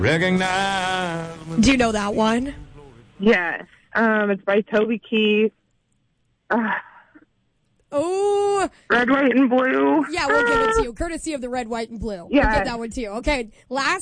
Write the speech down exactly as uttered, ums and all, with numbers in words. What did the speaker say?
Recognize. Do you know that one? Yes. Um, it's by Toby Keith. Uh, Oh. Red, White, and Blue. Yeah, we'll give it to you. Courtesy of the Red, White, and Blue. Yeah. We'll give that one to you. Okay, last